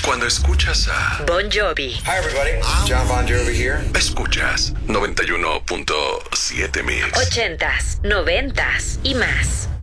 Cuando escuchas a Bon Jovi. Hi everybody, John Bon Jovi here. Escuchas 91.7 Mix. 80s, 90s y más.